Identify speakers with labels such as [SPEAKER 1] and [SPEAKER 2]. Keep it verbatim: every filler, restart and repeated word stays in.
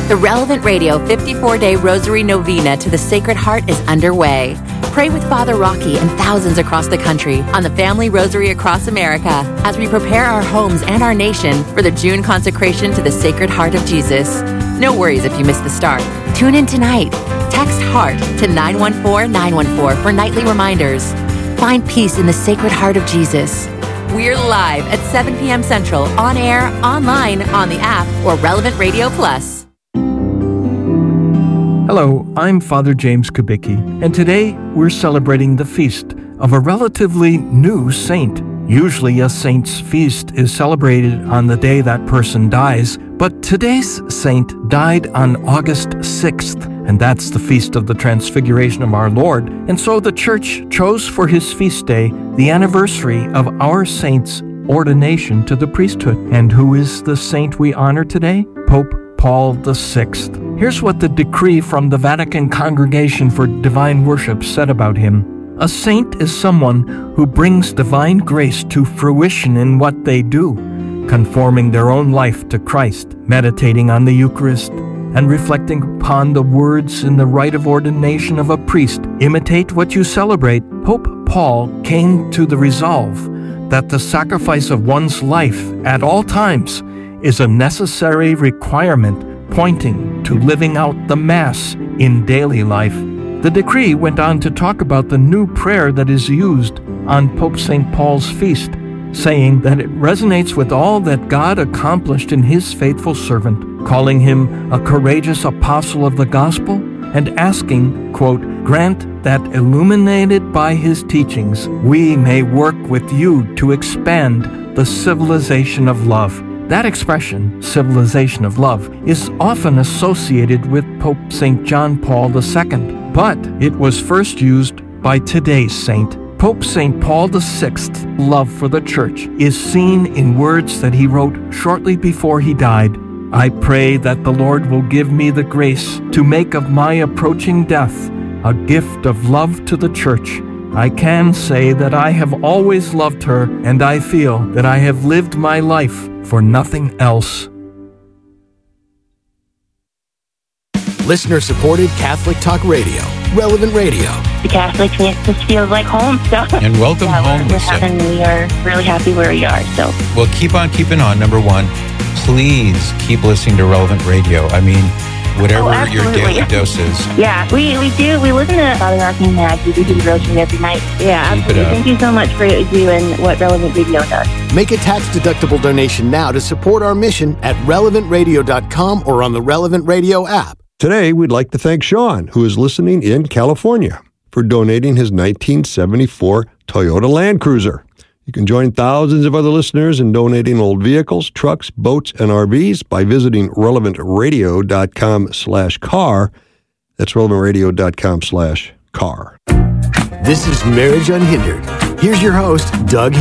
[SPEAKER 1] The Relevant Radio fifty-four day Rosary Novena to the Sacred Heart is underway. Pray with Father Rocky and thousands across the country on the Family Rosary Across America as we prepare our homes and our nation for the June consecration to the Sacred Heart of Jesus. No worries if you miss the start. Tune in tonight. Text HEART to nine one four nine one four for nightly reminders. Find peace in the Sacred Heart of Jesus. We're live at seven p.m. Central, on air, online, on the app, or Relevant Radio Plus.
[SPEAKER 2] Hello, I'm Father James Kubicki, and today we're celebrating the feast of a relatively new saint. Usually a saint's feast is celebrated on the day that person dies, but today's saint died on August sixth, and that's the feast of the Transfiguration of our Lord. And so the Church chose for his feast day the anniversary of our saint's ordination to the priesthood. And who is the saint we honor today? Pope Paul the Sixth. Here's what the decree from the Vatican Congregation for Divine Worship said about him. A saint is someone who brings divine grace to fruition in what they do, conforming their own life to Christ, meditating on the Eucharist, and reflecting upon the words in the rite of ordination of a priest. Imitate what you celebrate. Pope Paul came to the resolve that the sacrifice of one's life at all times is a necessary requirement pointing to living out the Mass in daily life. The decree went on to talk about the new prayer that is used on Pope Saint Paul's feast, saying that it resonates with all that God accomplished in his faithful servant, calling him a courageous apostle of the gospel, and asking, quote, "Grant that illuminated by his teachings, we may work with you to expand the civilization of love." That expression, civilization of love, is often associated with Pope Saint John Paul the Second, but it was first used by today's saint. Pope Saint Paul the Sixth's love for the Church is seen in words that he wrote shortly before he died. "I pray that the Lord will give me the grace to make of my approaching death a gift of love to the Church. I can say that I have always loved her, and I feel that I have lived my life for nothing else."
[SPEAKER 3] Listener-supported Catholic Talk Radio, Relevant Radio.
[SPEAKER 4] The Catholic just feels like home. So
[SPEAKER 5] and welcome
[SPEAKER 4] yeah,
[SPEAKER 5] home,
[SPEAKER 4] we're, we're
[SPEAKER 5] Lisa.
[SPEAKER 4] having, we are really happy where we are. So
[SPEAKER 5] well, keep on keeping on. Number one, please keep listening to Relevant Radio. I mean, whatever
[SPEAKER 4] oh,
[SPEAKER 5] your daily dose is.
[SPEAKER 4] Yeah, we, we do. We listen to Father Rocky and Mag. We do the Rosary every night. Yeah,
[SPEAKER 5] keep
[SPEAKER 4] absolutely. Thank you so much for what you do and what Relevant Radio does.
[SPEAKER 3] Make a tax-deductible donation now to support our mission at relevant radio dot com or on the Relevant Radio app.
[SPEAKER 6] Today, we'd like to thank Sean, who is listening in California, for donating his nineteen seventy-four Toyota Land Cruiser. You can join thousands of other listeners in donating old vehicles, trucks, boats, and R Vs by visiting relevant radio dot com slash car. That's relevant radio dot com slash car.
[SPEAKER 3] This is Marriage Unhindered. Here's your host, Doug